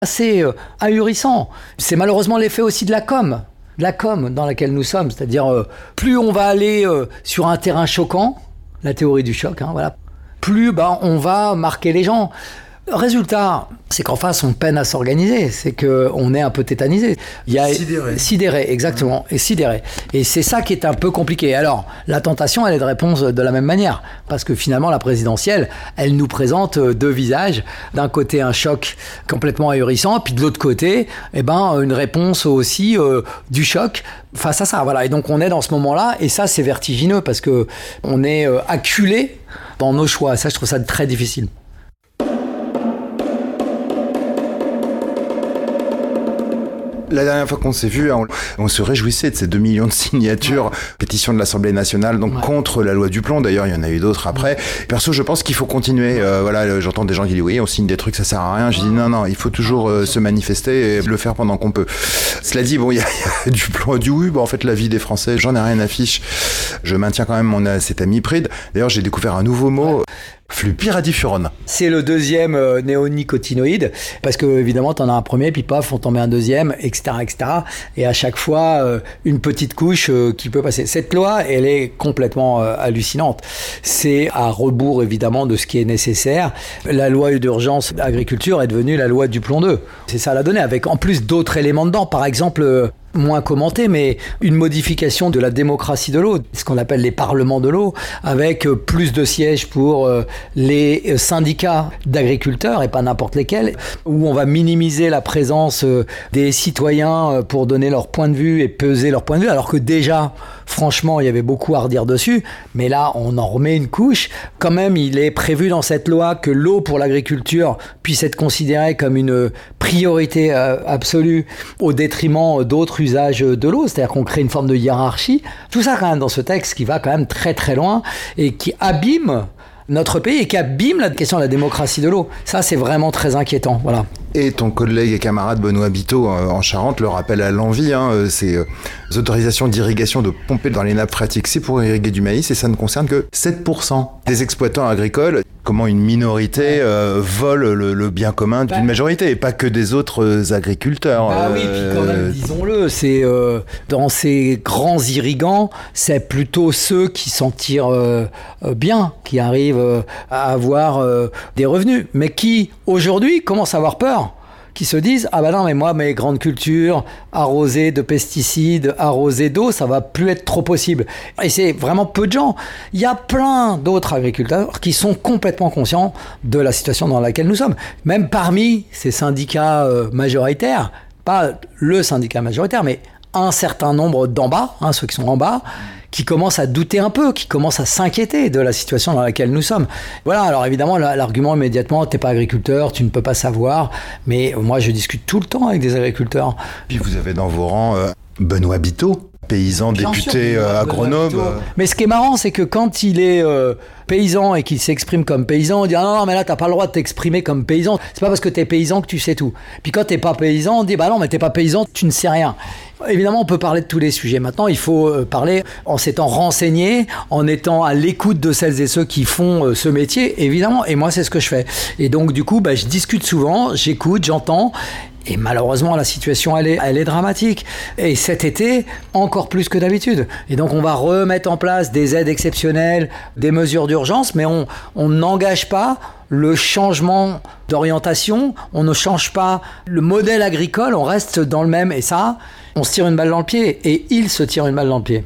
assez ahurissant. C'est malheureusement l'effet aussi de la com dans laquelle nous sommes. C'est-à-dire, plus on va aller sur un terrain choquant, la théorie du choc, voilà, plus on va marquer les gens. Résultat, c'est qu'en face, on peine à s'organiser. C'est qu'on est un peu tétanisé. Il y a sidéré, exactement. Et sidéré. Et c'est ça qui est un peu compliqué. Alors, la tentation, elle est de répondre de la même manière. Parce que finalement, la présidentielle, elle nous présente deux visages. D'un côté, un choc complètement ahurissant. Puis de l'autre côté, une réponse aussi du choc face à ça. Voilà. Et donc, on est dans ce moment-là. Et ça, c'est vertigineux parce qu'on est acculé dans nos choix. Ça, je trouve ça très difficile. La dernière fois qu'on s'est vu, on se réjouissait de ces 2 millions de signatures, pétition de l'Assemblée nationale, donc contre la loi Duplon. D'ailleurs, il y en a eu d'autres après. Perso, je pense qu'il faut continuer. J'entends des gens qui disent oui, on signe des trucs, ça sert à rien. Je dis non, il faut toujours se manifester et le faire pendant qu'on peut. Cela dit, il y a Duplon a dit oui, en fait, la vie des Français, j'en ai rien à fiche. Je maintiens quand même cet ami Pride. D'ailleurs, j'ai découvert un nouveau mot. Flupyradifurone. C'est le deuxième néonicotinoïde, parce que évidemment t'en as un premier, puis paf, on t'en met un deuxième, etc. Et à chaque fois, une petite couche qui peut passer. Cette loi, elle est complètement hallucinante. C'est à rebours évidemment de ce qui est nécessaire. La loi d'urgence agriculture est devenue la loi Duplon 2. C'est ça la donnée, avec en plus d'autres éléments dedans. Par exemple, moins commenté, mais une modification de la démocratie de l'eau, ce qu'on appelle les parlements de l'eau, avec plus de sièges pour les syndicats d'agriculteurs, et pas n'importe lesquels, où on va minimiser la présence des citoyens pour donner leur point de vue et peser leur point de vue, alors que déjà, franchement, il y avait beaucoup à redire dessus, mais là, on en remet une couche. Quand même, il est prévu dans cette loi que l'eau pour l'agriculture puisse être considérée comme une priorité absolue au détriment d'autres usages de l'eau, c'est-à-dire qu'on crée une forme de hiérarchie. Tout ça quand même dans ce texte qui va quand même très très loin et qui abîme notre pays et qui abîme la question de la démocratie de l'eau. Ça, c'est vraiment très inquiétant. Voilà. Et ton collègue et camarade Benoît Biteau en Charente le rappelle à l'envi, ces autorisations d'irrigation de pomper dans les nappes phréatiques, c'est pour irriguer du maïs et ça ne concerne que 7% des exploitants agricoles. Comment une minorité vole le bien commun d'une majorité et pas que des autres agriculteurs. Oui, puis quand même, disons-le, c'est dans ces grands irrigants, c'est plutôt ceux qui s'en tirent bien, qui arrivent à avoir des revenus, mais qui aujourd'hui commencent à avoir peur. Qui se disent non, mais moi mes grandes cultures arrosées de pesticides, arrosées d'eau, ça va plus être trop possible. Et c'est vraiment peu de gens. Il y a plein d'autres agriculteurs qui sont complètement conscients de la situation dans laquelle nous sommes. Même parmi ces syndicats majoritaires, pas le syndicat majoritaire, mais un certain nombre d'en bas, ceux qui sont en bas, qui commencent à douter un peu, qui commencent à s'inquiéter de la situation dans laquelle nous sommes. Voilà, alors évidemment, l'argument immédiatement, t'es pas agriculteur, tu ne peux pas savoir, mais moi je discute tout le temps avec des agriculteurs. Puis vous avez dans vos rangs Benoît Biteau, paysan, député agronome. Mais ce qui est marrant, c'est que quand il est paysan et qu'il s'exprime comme paysan, on dit non, mais là t'as pas le droit de t'exprimer comme paysan, c'est pas parce que t'es paysan que tu sais tout. Puis quand t'es pas paysan, on dit non, mais t'es pas paysan, tu ne sais rien. Évidemment, on peut parler de tous les sujets. Maintenant, il faut parler en s'étant renseigné, en étant à l'écoute de celles et ceux qui font ce métier, évidemment. Et moi, c'est ce que je fais. Et donc, du coup, je discute souvent, j'écoute, j'entends. Et malheureusement, la situation, elle est dramatique. Et cet été, encore plus que d'habitude. Et donc, on va remettre en place des aides exceptionnelles, des mesures d'urgence, mais on n'engage pas le changement d'orientation, on ne change pas le modèle agricole, on reste dans le même. Et ça, on se tire une balle dans le pied. Et il se tire une balle dans le pied.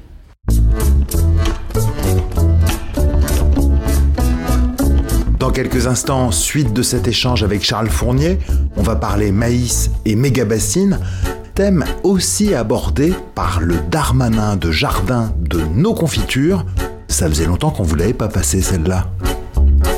Dans quelques instants, suite de cet échange avec Charles Fournier, on va parler maïs et méga-bassines, thème aussi abordé par le Darmanin de jardin de nos confitures. Ça faisait longtemps qu'on vous l'avait pas passé celle-là.